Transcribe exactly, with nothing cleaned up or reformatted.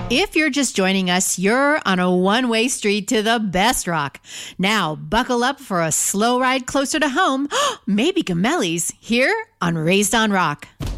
If you're just joining us, you're on a one-way street to the best rock. Now, buckle up for a slow ride closer to home, maybe Gamelli's, here on Raised on Rock.